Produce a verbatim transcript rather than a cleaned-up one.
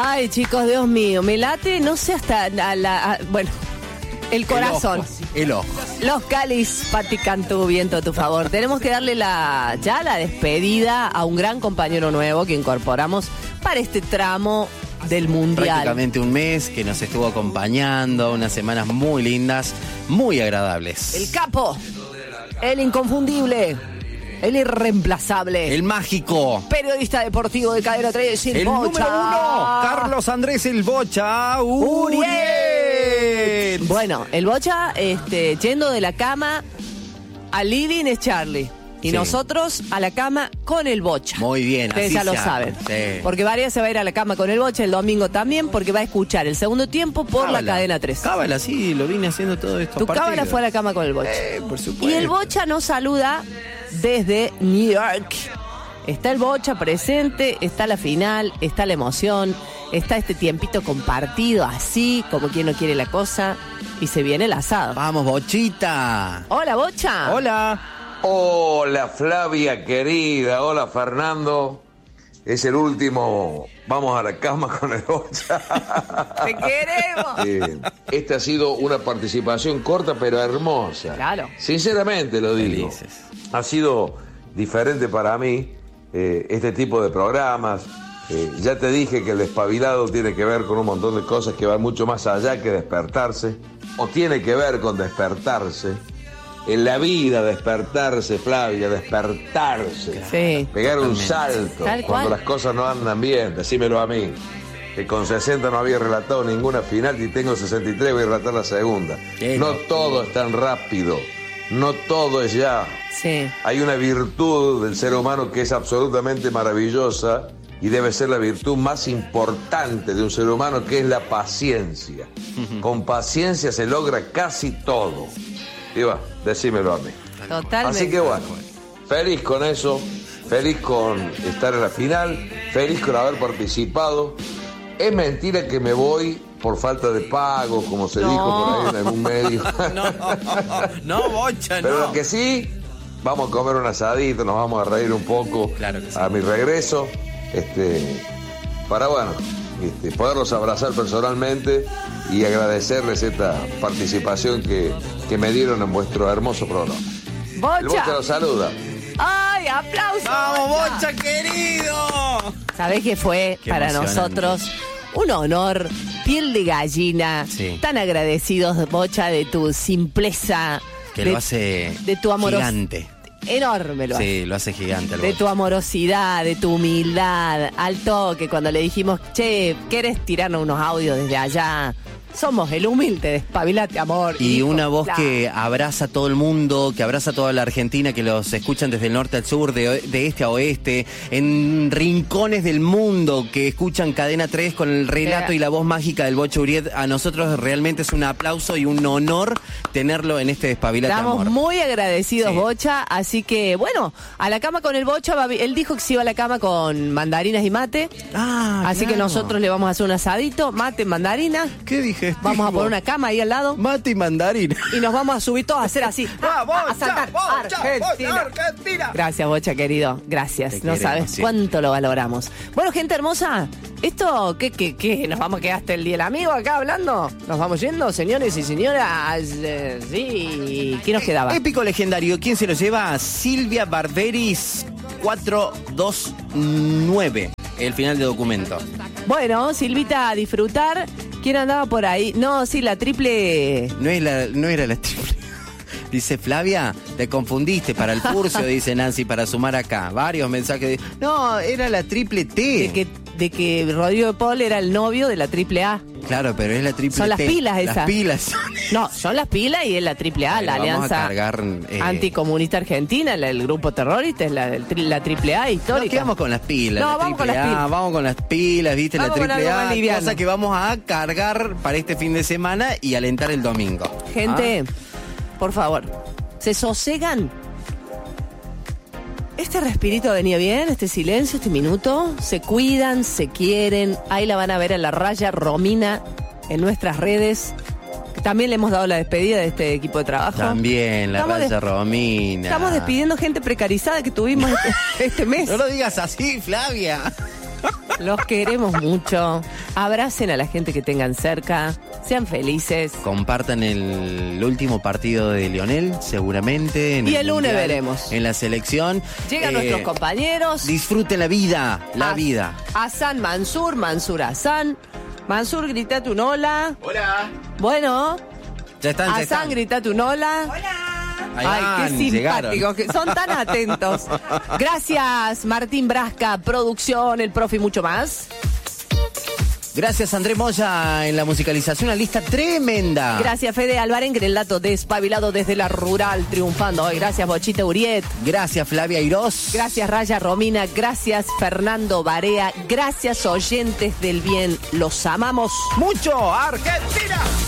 Ay, chicos, Dios mío, me late, no sé, hasta a la... a- bueno, el corazón. El ojo. Los Cáliz, Pati Cantú, viento a tu favor. Tenemos que darle la ya la despedida a un gran compañero nuevo que incorporamos para este tramo del Mundial. Prácticamente un mes que nos estuvo acompañando, unas semanas muy lindas, muy agradables. El capo, el inconfundible, el irreemplazable, El mágico. periodista deportivo de Cadena tres, el, El Bocha. número uno, Carlos Andrés el Bocha Uriel. Bueno, el Bocha, este, yendo de la cama al living es Charlie. Y Sí. nosotros a la cama con el Bocha. Muy bien, Ustedes así ya se lo hace. saben. Sí. Porque Varia se va a ir a la cama con el Bocha el domingo también, porque va a escuchar el segundo tiempo por la Cábala. Cadena tres. Cábala, sí, lo vine haciendo todo esto. Tu aparte cámara de- fue a la cama con el Bocha. Eh, por supuesto. Y el Bocha nos saluda desde New York. Está el Bocha presente, está la final, está la emoción, está este tiempito compartido así, como quien no quiere la cosa, y se viene el asado. Vamos, Bochita. Hola, Bocha. Hola. Hola Flavia querida, hola Fernando. Es el último, vamos a la cama con el Bocha. Te queremos. Eh, esta ha sido una participación corta pero hermosa. Claro. Sinceramente lo digo. Felices. Ha sido diferente para mí eh, este tipo de programas. Eh, ya te dije que el despabilado tiene que ver con un montón de cosas que van mucho más allá que despertarse. O tiene que ver con despertarse. En la vida despertarse, Flavia, despertarse. Sí. Pegar un Totalmente. salto Tal cuando cual. las cosas no andan bien, decímelo a mí. Que con sesenta no había relatado ninguna final y tengo sesenta y tres, voy a relatar la segunda. Qué No locura. todo es tan rápido, no todo es ya. Sí. Hay una virtud del ser humano que es absolutamente maravillosa y debe ser la virtud más importante de un ser humano, que es la paciencia. Con paciencia se logra casi todo. Y va, decímelo a mí. Totalmente. Así que bueno, feliz con eso, feliz con estar en la final, feliz con haber participado. Es mentira que me voy por falta de pago, como se No. dijo por ahí en algún medio. No, no, Bocha, Pero no. lo que sí, vamos a comer un asadito, nos vamos a reír un poco Claro que sí. a mi regreso, este, para bueno, este, poderlos abrazar personalmente y agradecerles esta participación que, que me dieron en vuestro hermoso programa. El Bocha Bocha. los saluda. ¡Ay, aplausos! ¡Vamos, Bocha, querido! ¿Sabés qué fue Qué para emocionante. nosotros? Un honor, piel de gallina, Sí. tan agradecidos, Bocha, de tu simpleza. Que de, lo hace de tu amor gigante. enorme lo hace. Sí, lo hace gigante. el De Bocha. tu amorosidad, de tu humildad, al toque, cuando le dijimos, che, ¿querés tirarnos unos audios desde allá? Somos el humilde, despabilate, amor. Y dijo, una voz "Claro". que abraza a todo el mundo, que abraza a toda la Argentina, que los escuchan desde el norte al sur, de, de este a oeste, en rincones del mundo, que escuchan Cadena tres con el relato Eh. y la voz mágica del Bocha Uriel. A nosotros realmente es un aplauso y un honor tenerlo en este Despabilate Estamos Amor. muy agradecidos, Sí. Bocha, así que, bueno, a la cama con el Bocha, va- él dijo que se iba a la cama con mandarinas y mate, Ah, así que claro. nosotros le vamos a hacer un asadito, mate, mandarinas, ¿Qué dije? vamos a poner una cama ahí al lado Mate y mandarina. y nos vamos a subir todos a hacer así. ¡Va, Bocha, a saltar. Bocha, Argentina. Bocha, Argentina! Gracias, Bocha, querido. Gracias. Te No queremos, sabes sí. cuánto lo valoramos. Bueno, gente hermosa, ¿esto qué, qué, qué? ¿Nos vamos a quedar hasta el día del amigo acá hablando? ¿Nos vamos yendo, señores y señoras? Eh, sí. ¿Qué nos quedaba? Épico legendario. ¿Quién se lo lleva? Silvia Barberis cuatro dos nueve. El final de documento. Bueno, Silvita, a disfrutar. ¿Quién andaba por ahí? No, sí, la triple... No, es la, no era la triple. Dice Flavia, te confundiste para el curso, dice Nancy, para sumar acá. Varios mensajes. De, no, era la triple T. De que, de que Rodrigo de Paul era el novio de la triple A. Claro, pero es la triple Son las T. pilas esas. Las pilas. No, son las pilas y es la triple A, la Bueno, vamos a Alianza cargar, eh, Anticomunista Argentina, la- el grupo terrorista, es la, el tri- la triple A Nos histórica. quedamos con las pilas. No, la vamos con triple las A, pilas. Vamos con las pilas, viste, Vamos con la triple algo A. más liviano. Cosa que vamos a cargar para este fin de semana y alentar el domingo. Gente, por favor, ¿se sosegan? Este respirito venía bien, este silencio, este minuto. Se cuidan, se quieren. Ahí la van a ver en la raya Romina en nuestras redes. También le hemos dado la despedida de este equipo de trabajo. También, la Estamos raya des- Romina. Estamos despidiendo gente precarizada que tuvimos este, este mes. No lo digas así, Flavia. Los queremos mucho. Abracen a la gente que tengan cerca. Sean felices. Compartan el último partido de Lionel, seguramente. En Y el el lunes Mundial, veremos. En la selección. Llegan Eh, nuestros compañeros. Disfruten la vida, la Has- vida. Hassan Mansur, Mansur Hassan. Mansur, gritate un hola. Hola. Bueno, Ya están, ya Hassan, están. gritate un hola. Ahí Ay, van, qué llegaron. simpáticos, que son tan atentos. Gracias, Martín Brasca, producción, el profe y mucho más. Gracias, André Moya, en la musicalización. Una lista tremenda. Gracias, Fede Alvarenga, en el dato despabilado desde la rural, triunfando hoy. Gracias, Bochita Uriet. Gracias, Flavia Irós. Gracias, Raya Romina. Gracias, Fernando Barea. Gracias, oyentes del bien. Los amamos. Mucho, Argentina.